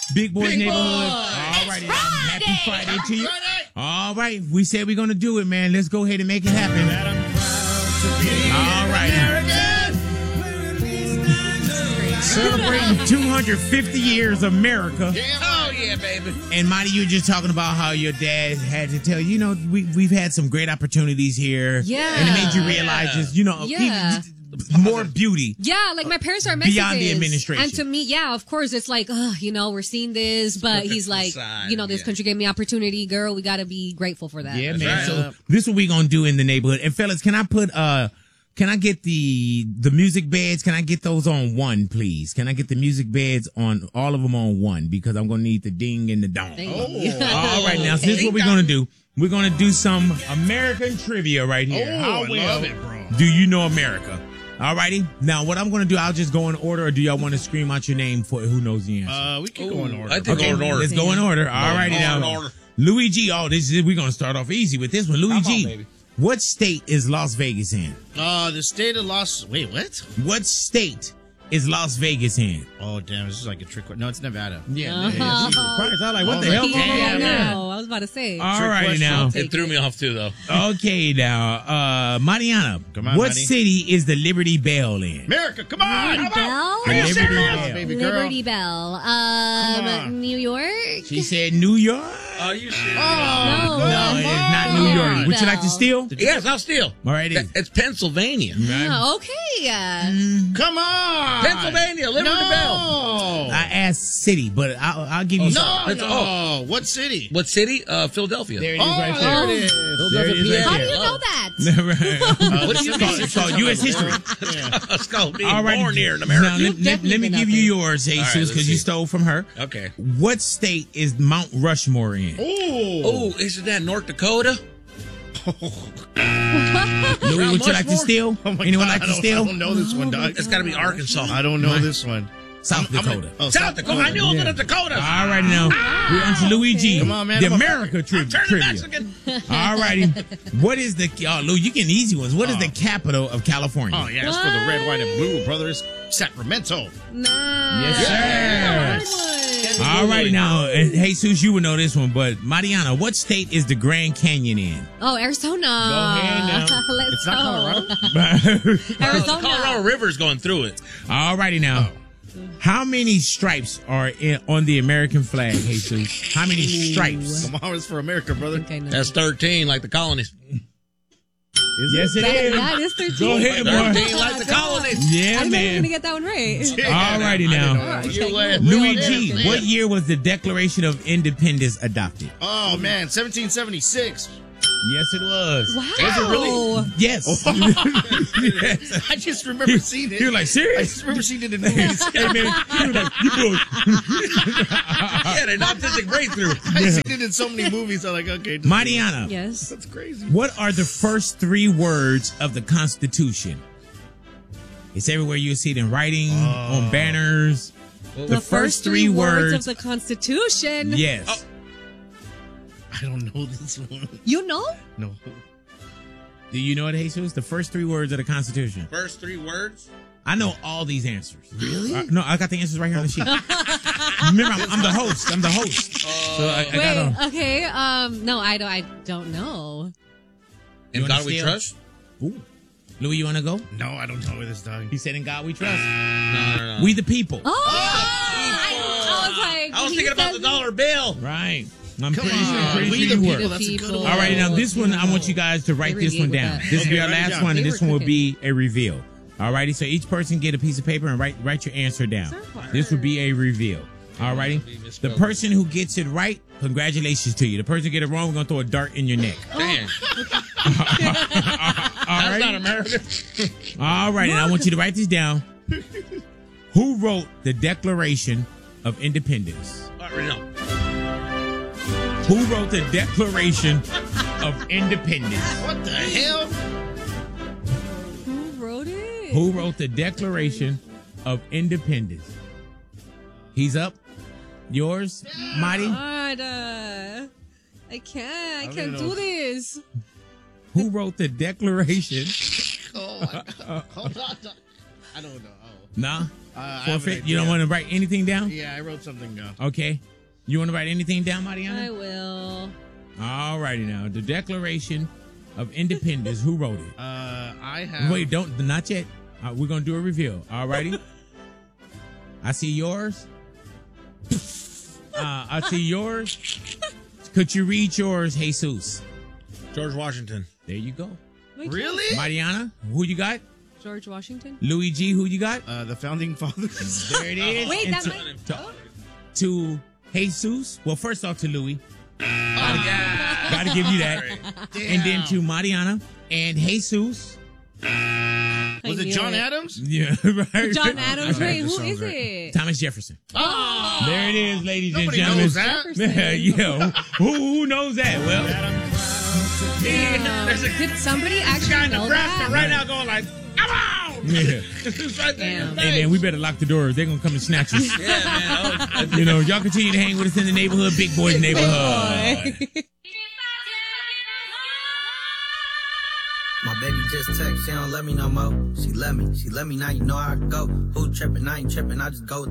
Big Boy Big Neighborhood. Boy. All righty. Happy Friday to you. All right. We said we're going to do it, man. Let's go ahead and make it happen. All right. Celebrating 250 years of America. Oh, yeah, baby. And Marty, you were just talking about how your dad had to tell you, we've had some great opportunities here. Yeah. And it made you realize just, Yeah. more beauty. Yeah, like my parents are Mexicans. Beyond the administration. And to me, yeah, of course, it's like, we're seeing this, but he's like, this country gave me opportunity, girl. We got to be grateful for that. Yeah, That's man. right. So this is what we're going to do in the neighborhood. And fellas, can I get the music beds? Can I get those on one, please? Can I get the music beds on all of them on one? Because I'm going to need the ding and the dong. All right, now, so this is what we're going to do. We're going to do some American trivia right here. Oh, I love it, bro. Do you know America? All righty. Now, what I'm going to do, I'll just go in order, or do y'all want to scream out your name for who knows the answer? We can go in order. I think Okay, go in order. let's go in order. All righty now. order. Louis G. We're going to start off easy with this one. Louis Come on, G. baby. What state is Las Vegas in? The state of Wait, what? What state is Las Vegas in? Oh, damn. This is like a trick question. No, it's Nevada. Yeah. I was like, what the hell? Yeah, no, I was about to say. All Trick righty question. now. It threw me off too, though. Okay, now, Mariana, Come on, what Marty. city is the Liberty Bell in? America, come on! Liberty Bell? The Liberty Bell. Baby girl. Liberty Bell. on. New York? She said New York. Are you serious? No. No, it is not New York. Would you like to steal? Yes, I'll steal. All right, it is. It's Pennsylvania. Oh, okay. Come on! Pennsylvania, Liberty no! Bell. I asked city, but I'll give you. No! What city? What city? Philadelphia. There it is right there. There it is. There it is right How do there. you know that? What do you mean? It's called U.S. history. It's called being All right. born here in America. Now, let me give you yours, Jesus, let's because you see. stole from her. Okay. What state is Mount Rushmore in? Oh, isn't that North Dakota? Louis, would you like to steal? Oh my Anyone God, like to I steal? don't know this one, dog. It's got to be Arkansas. I don't know this one. South Dakota. South Dakota. I knew it was in the Dakotas. All right, now we're on to Luigi. Come on, man. The I'm America Turn trivia. Mexican. All righty. What is the Lou? You getting easy ones. What is the capital of California? Oh, yeah, that's for the red, white, and blue, brothers. Sacramento. No. Yes, sir. All right, now, and Jesus, you would know this one, but Mariana, what state is the Grand Canyon in? Oh, Arizona. Go ahead now. Let's It's not go. Colorado. The Arizona. Colorado River's going through it. All righty now. How many stripes are on the American flag, Jesus? How many stripes? Come on, it's for America, brother. Okay, no. That's 13, like the colonies. Yes, it is. That is 13. Go ahead, boy. 13, like the colonies. Yeah, I didn't know you were man. going to get that one right. All righty now. You win. Luigi, what year was the Declaration of Independence adopted? Oh, man, 1776. Yes, it was. Wow. Was it really? Yes. Yes. I just remember seeing it. You're like, I serious? just remember seeing it in movies. Hey, man. You're like, you Yeah, an autistic breakthrough. I've seen it in so many movies. I'm like, okay. Mariana, Yes. That's crazy. what are the first three words of the Constitution? It's everywhere you see it in writing, on banners. The first three words of the Constitution. Yes. I don't know this one. You know? No. Do you know it, Jesus? The first three words of the Constitution. First three words? I know all these answers. Really? No, I got the answers right here on the sheet. Remember, I'm the host. I'm the host. So I Wait, got okay. No, I don't know. In You God we understand? trust? Ooh. Louis, you want to go? No, I don't know this dog. He said, in God we trust. No. We the people. Oh! I was like, I was he thinking about the said- dollar bill. Right. I'm Come pretty on. sure We you the were. people. That's a good one. All right, now this one, I want you guys to write They this one were down. good with This will be that. our Okay, write it last down. one, and They this were one will cooking. be a reveal. All righty, so each person get a piece of paper and write your answer down. This would be a reveal. All righty? The person who gets it right, congratulations to you. The person who get it wrong, we're going to throw a dart in your neck. Damn. All That's right? not American. All right, and I want you to write this down. Who wrote the Declaration of Independence? I already know. Who wrote the Declaration of Independence? What the hell? Who wrote it? Who wrote the Declaration of Independence? He's up. Yours, Marty? God, I can't do this. Who wrote the Declaration? Oh, my God. Hold on. I don't know. Nah? I have an Forfeit? You don't idea. want to write anything down? Yeah, I wrote something down. Okay. You want to write anything down, I Mariana? will. All righty now. The Declaration of Independence. Who wrote it? I have. Wait, not yet. We're going to do a reveal. All righty? I see yours. I see yours. Could you read yours, Jesus? George Washington. There you go. Wait, Really? Mariana, who you got? George Washington? Louis G, who you got? The founding fathers. There it is. Wait, And that to, might... to, to Jesus. Well, first off to Louis. Gotta give you that. And then to Mariana and Jesus. Was it John Adams? Yeah, right. John Adams? Okay, Wait, this who sounds is right. it? Thomas Jefferson. Oh, There it is, ladies nobody and gentlemen. knows that. Yeah. Who knows that? Well, Did somebody actually Guy in know Nebraska that? right now going like, come on! yeah. It's right there. Damn. Hey man, we better lock the doors. They're gonna come and snatch us. Yeah, man. You know, y'all continue to hang with us in the neighborhood, Big Boys neighborhood. My baby just text, she don't let me no more. She let me now you know how I go. Who trippin', I ain't trippin', I just go.